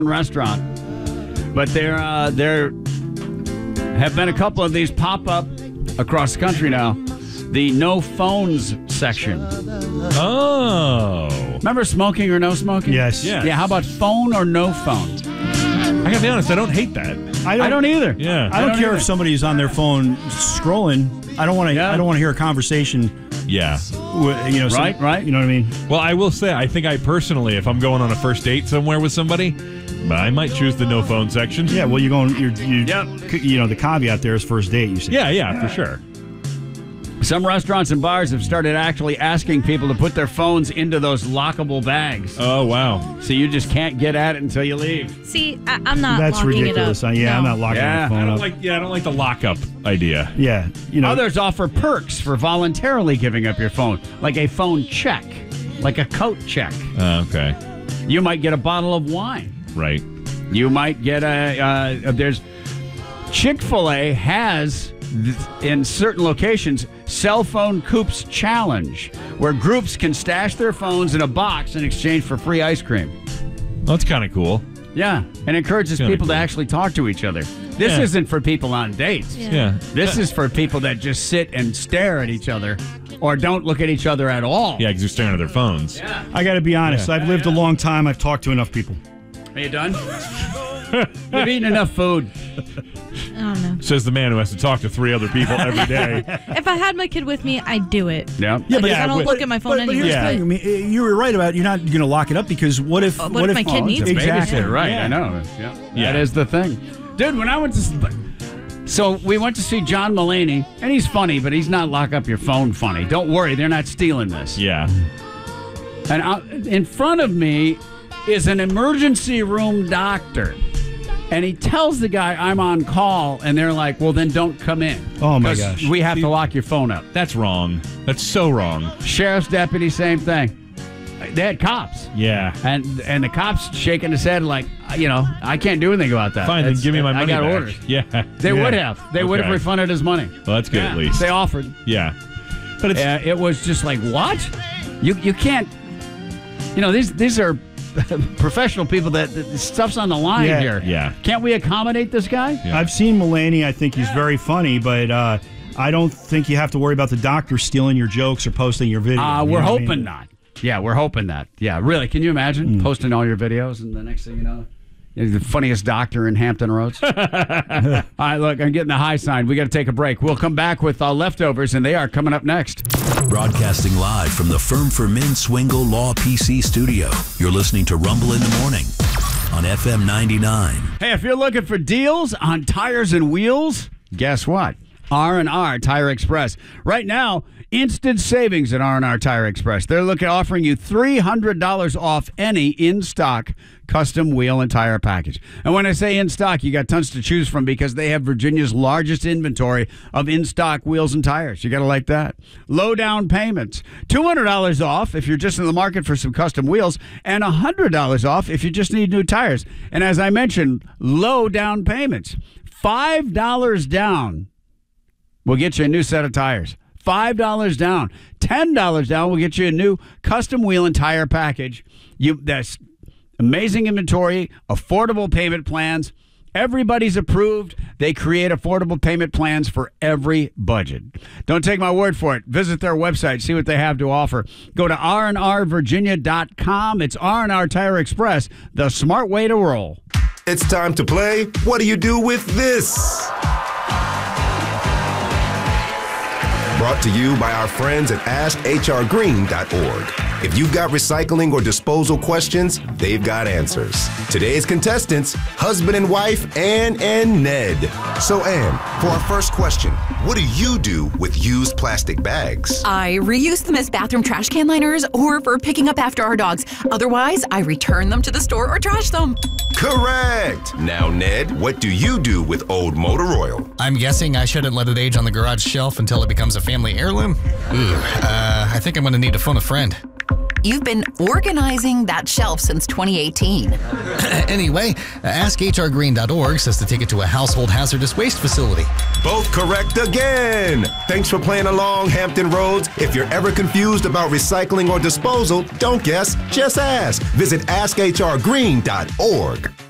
restaurant. But there have been a couple of these pop up across the country now. The no phones section. Oh. Remember smoking or no smoking? Yes. Yeah. Yeah, how about phone or no phone? I gotta be honest, I don't hate that. I don't either. Yeah. I don't care if somebody's on their phone scrolling. I don't want to. Yeah. I don't want to hear a conversation. Yeah. Right. You know what I mean? Well, I will say, I think I personally, if I'm going on a first date somewhere with somebody, I might choose the no phone section. Yeah. Well, you know, the caveat there is first date. You say. Yeah, for sure. Some restaurants and bars have started actually asking people to put their phones into those lockable bags. Oh, wow. So you just can't get at it until you leave. See, I'm not That's locking ridiculous. it up. I'm not locking Yeah. my phone up. I don't like the lockup idea. Yeah. Others offer perks for voluntarily giving up your phone, like a phone check, like a coat check. Okay. You might get a bottle of wine. Right. You might get there's Chick-fil-A has, in certain locations, Cell Phone Coops Challenge, where groups can stash their phones in a box in exchange for free ice cream. That's kind of cool. Yeah, and encourages Kinda people to cool. actually talk to each other. This Yeah. isn't for people on dates. Yeah. This is for people that just sit and stare at each other or don't look at each other at all. Yeah, because they're staring at their phones. I got to be honest. Yeah. I've lived a long time. I've talked to enough people. Are you done? You've eaten enough food. I don't know. Says the man who has to talk to 3 other people every day. If I had my kid with me, I'd do it. Yeah. I don't look at my phone But anyway. here's the thing. I mean, you were right about you're not going to lock it up because what if What if my kid needs It's a it? Exactly. babysitter, right? Yeah. I know. Yeah. Yeah. That is the thing. Dude, when I went to... So we went to see John Mulaney, and he's funny, but he's not lock up your phone funny. Don't worry, they're not stealing this. Yeah. And in front of me is an emergency room doctor. And he tells the guy, I'm on call, and they're like, well, then don't come in. Oh, my 'Cause gosh. We have to lock your phone up. That's wrong. That's so wrong. Sheriff's deputy, same thing. They had cops. Yeah. And the cops shaking his head like, I can't do anything about that. Fine, then give me my money I got back. orders. Yeah. They would have. They would have Okay. refunded his money. Well, that's good at least. They offered. Yeah. But it's... It was just like, what? You can't... these are professional people that stuff's on the line Yeah. here. Yeah. Can't we accommodate this guy? Yeah. I've seen Mulaney. I think he's very funny, but I don't think you have to worry about the doctor stealing your jokes or posting your video. You We're know what I hoping mean? not. Yeah, we're hoping that. Yeah, really. Can you imagine posting all your videos and the next thing you know, you're the funniest doctor in Hampton Roads? All right, look, I'm getting the high sign. We got to take a break. We'll come back with leftovers, and they are coming up next. Broadcasting live from the Firm for Men Swingle Law PC studio. You're listening to Rumble in the Morning on FM 99. Hey, if you're looking for deals on tires and wheels, guess what? R&R Tire Express. Right now, instant savings at R&R Tire Express. They're offering you $300 off any in-stock custom wheel and tire package. And when I say in-stock, you got tons to choose from because they have Virginia's largest inventory of in-stock wheels and tires. You got to like that. Low down payments. $200 off if you're just in the market for some custom wheels, and $100 off if you just need new tires. And as I mentioned, low down payments. $5 down will get you a new set of tires. $5 down. $10 down will get you a new custom wheel and tire package. That's amazing inventory, affordable payment plans. Everybody's approved. They create affordable payment plans for every budget. Don't take my word for it. Visit their website. See what they have to offer. Go to rnrvirginia.com. It's R&R Tire Express, the smart way to roll. It's time to play What Do You Do With This? Brought to you by our friends at AskHRGreen.org. If you've got recycling or disposal questions, they've got answers. Today's contestants, husband and wife, Ann and Ned. So Ann, for our first question, what do you do with used plastic bags? I reuse them as bathroom trash can liners or for picking up after our dogs. Otherwise, I return them to the store or trash them. Correct! Now Ned, what do you do with old motor oil? I'm guessing I shouldn't let it age on the garage shelf until it becomes a family heirloom. I think I'm going to need to phone a friend. You've been organizing that shelf since 2018. Anyway, AskHRGreen.org says to take it to a household hazardous waste facility. Both correct again! Thanks for playing along, Hampton Roads. If you're ever confused about recycling or disposal, don't guess, just ask. Visit AskHRGreen.org.